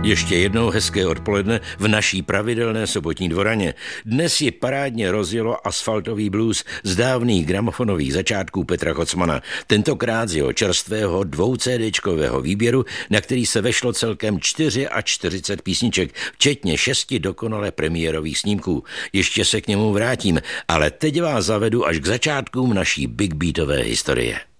Ještě jednou hezké odpoledne v naší pravidelné sobotní dvoraně. Dnes ji parádně rozjelo asfaltový blues z dávných gramofonových začátků Petra Kocmana. Tentokrát z jeho čerstvého 2CD výběru, na který se vešlo celkem 44 písniček, včetně 6 dokonale premiérových snímků. Ještě se k němu vrátím, ale teď vás zavedu až k začátkům naší big beatové historie.